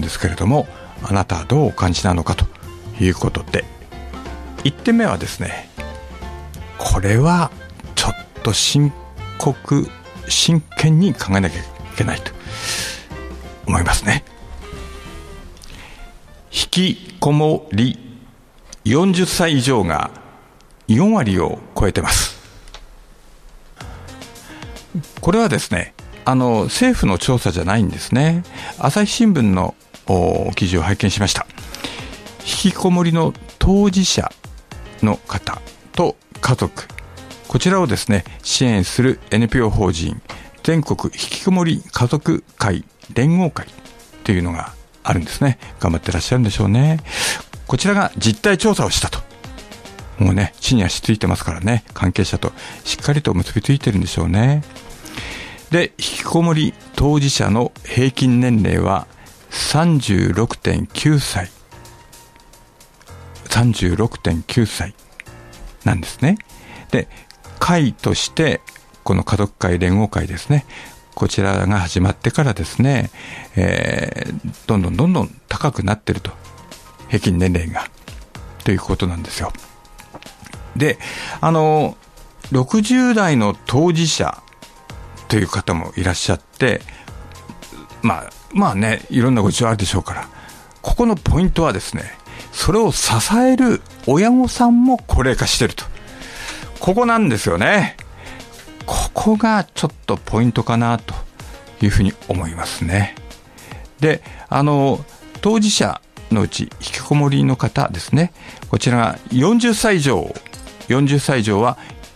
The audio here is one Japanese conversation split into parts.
ですけれども、あなたはどうお感じなのかということで、1点目はですね、これはちょっと真剣に考えなきゃいけないと思いますね。引きこもり40歳以上が4割を超えてます。これはですね、政府の調査じゃないんですね。朝日新聞の記事を拝見しました。引きこもりの当事者の方と家族、こちらをですね支援する NPO 法人全国引きこもり家族会連合会というのがあるんですね。頑張ってらっしゃるんでしょうね。こちらが実態調査をしたと。もうね、地に足ついてますからね、関係者としっかりと結びついてるんでしょうね。で、引きこもり当事者の平均年齢は 36.9 歳36.9 歳なんですね。で、会としてこの家族会連合会ですね、こちらが始まってからですね、どんどん高くなってると、平均年齢がということなんですよ。で、60代の当事者という方もいらっしゃって、まあね、いろんなご事情あるでしょうから、ここのポイントはですね、それを支える親御さんも高齢化していると、ここなんですよね。ここがちょっとポイントかなというふうに思いますね。で、当事者のうち引きこもりの方ですね、こちらが40歳以上は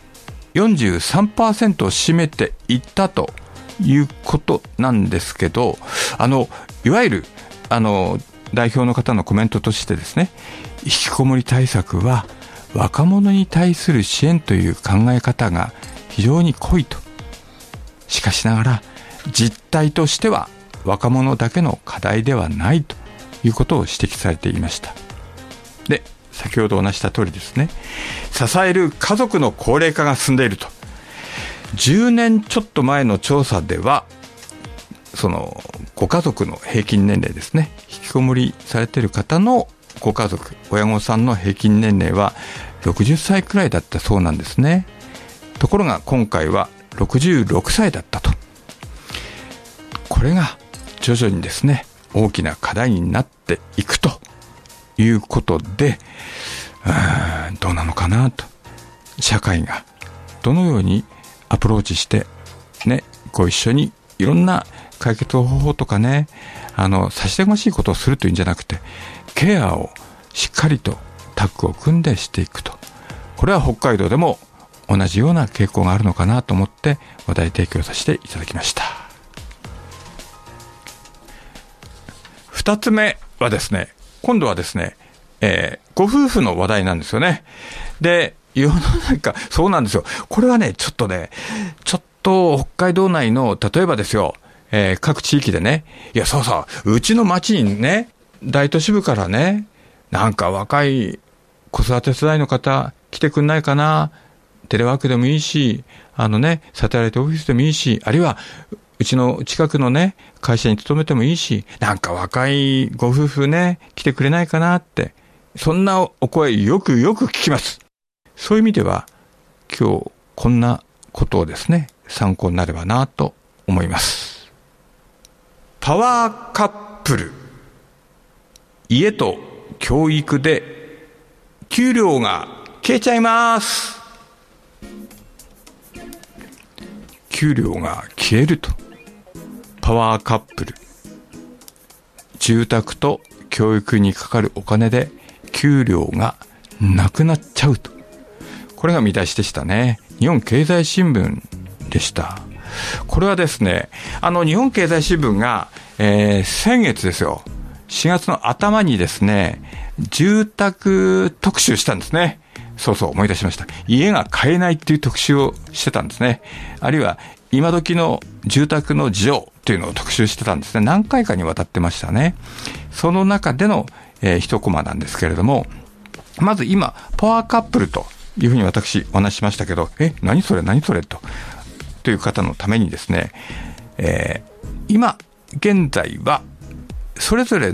43% を占めていったということなんですけど、いわゆる代表の方のコメントとしてですね、引きこもり対策は若者に対する支援という考え方が非常に濃いと。しかしながら実態としては若者だけの課題ではないということを指摘されていました。で、先ほどお話した通りですね、支える家族の高齢化が進んでいると。10年ちょっと前の調査では、そのご家族の平均年齢ですね、引きこもりされている方のご家族、親御さんの平均年齢は60歳くらいだったそうなんですね。ところが今回は66歳だったと。これが徐々にですね、大きな課題になっていくということで、どうなのかなと。社会がどのようにアプローチしてね、ご一緒にいろんな解決方法とかね、差し出がましいことをするというんじゃなくて、ケアをしっかりとタッグを組んでしていくと。これは北海道でも同じような傾向があるのかなと思って話題提供させていただきました。2つ目はですね、今度はですね、ご夫婦の話題なんですよね。で、世の中、そうなんですよ。これはね、ちょっと北海道内の、例えばですよ、各地域でね、いや、そうそう、うちの町にね、大都市部からね、なんか若い子育て世代の方来てくんないかな、テレワークでもいいし、サテライトオフィスでもいいし、あるいはうちの近くのね、会社に勤めてもいいし、なんか若いご夫婦ね、来てくれないかなって、そんなお声よく聞きます。そういう意味では、今日こんなことをですね、参考になればなと思います。パワーカップル。家と教育で給料が消えちゃいます。給料が消えると。パワーカップル。住宅と教育にかかるお金で給料がなくなっちゃうと。これが見出しでしたね。日本経済新聞でした。これはですね、日本経済新聞が、先月ですよ、4月の頭にですね、住宅特集したんですね。そうそう、思い出しました。家が買えないっていう特集をしてたんですね。あるいは今時の住宅の事情というのを特集してたんですね。何回かにわたってましたね。その中での、一コマなんですけれども、まず今パワーカップルというふうに私お話ししましたけど、何それという方のためにですね、今現在はそれぞれ